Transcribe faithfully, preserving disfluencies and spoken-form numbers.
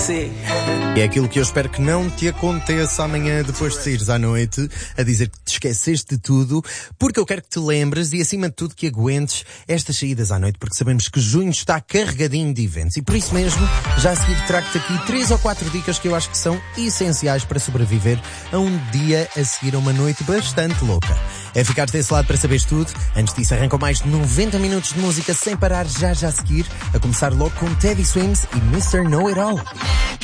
É aquilo que eu espero que não te aconteça amanhã depois de saíres à noite a dizer que te esqueceste de tudo, porque eu quero que te lembres e acima de tudo que aguentes estas saídas à noite, porque sabemos que junho está carregadinho de eventos e por isso mesmo já a seguir trago-te aqui três ou quatro dicas que eu acho que são essenciais para sobreviver a um dia a seguir a uma noite bastante louca. É ficar desse lado para saberes tudo. Antes disso arrancam mais de noventa minutos de música sem parar já já a seguir, a começar logo com Teddy Swims e mister Know It All.